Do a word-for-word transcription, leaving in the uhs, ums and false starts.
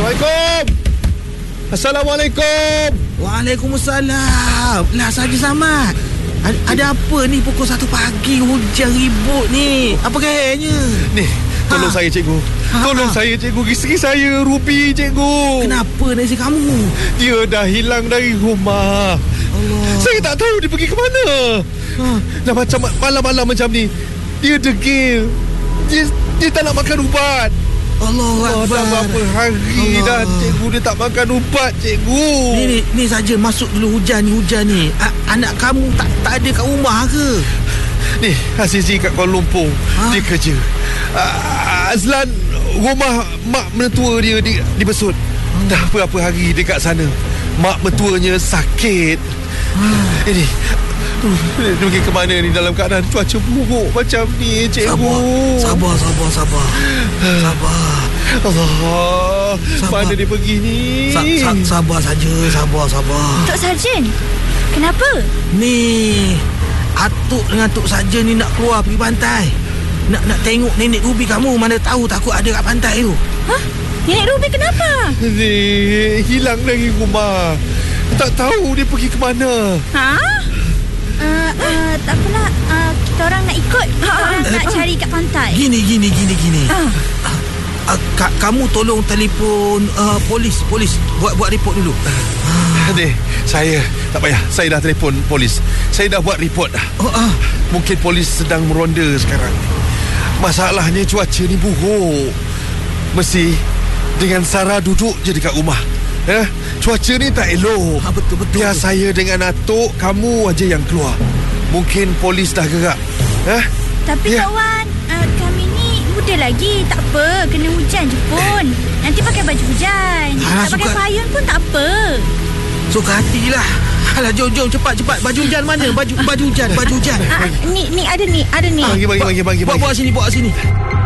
Assalamualaikum. Assalamualaikum. Waalaikumsalam. Lah Saja Samad, Ada, ada apa ni pukul satu pagi hujan ribut ni? Apa kayaknya? Ni, tolong ha. saya cikgu. Tolong ha. saya cikgu. Isteri saya Ruby cikgu. Kenapa nasi kamu? Dia dah hilang dari rumah. Allah. Saya tak tahu dia pergi ke mana. Ha. Dah macam malam-malam macam ni, dia degil. Dia, dia tak nak makan ubat. Allah, dah berapa hari Allah. dah cikgu dia tak makan ubat cikgu. Ni ni, ni saja masuk dulu hujan ni hujan ni. A- anak kamu tak tak ada kat rumah ke? Ni Azizi kat Kuala Lumpur. Ha? Dia kerja. Uh, Azlan rumah mak mentua dia di, dibesut. Hmm. Dah berapa hari dia kat sana. Mak mentuanya sakit. Hmm. Ini dia pergi ke mana ni dalam keadaan cuaca buruk macam ni cikgu. Sabar, sabar, sabar. Sabar. Allah. Sabar. Mana dia pergi ni? Sa- sa- sabar saja, sabar, sabar. Tok Sarjan, kenapa? Ni Atuk dengan Tok Sarjan ni nak keluar pergi pantai. Nak nak tengok nenek Ruby kamu. Mana tahu takut ada kat pantai tu. Hah? Nenek Ruby kenapa? Ni hilang dari rumah. Tak tahu dia pergi ke mana. Ha? Uh, uh, tak apalah, uh, kita orang nak ikut. Kita orang uh, nak uh, cari kat pantai. Gini, gini, gini, gini. Uh. Uh, uh, ka- kamu tolong telefon uh, polis, polis. Buat buat report dulu. Uh. Adik, saya tak payah. Saya dah telefon polis. Saya dah buat report dah. Uh, uh. Mungkin polis sedang meronda sekarang. Masalahnya cuaca ni buruk. Mesti dengan Sarah duduk je dekat rumah. Eh, cuaca ni tak elok. Ha, betul, betul. Biar saya dengan Atuk, kamu aja yang keluar. Mungkin polis dah gerak. Eh? Tapi ya. kawan, uh, kami ni muda lagi. Tak apa, kena hujan je pun. Nanti pakai baju hujan. Ha, tak suka... pakai payung pun tak apa. Suka hatilah. Alah, jom, jom, cepat, cepat. Baju hujan mana? Baju baju hujan, baju hujan. Uh, ni, ni ada ni, ada ni. Bagi, bagi, bagi, bagi. Bawa, bawa sini, bawa sini.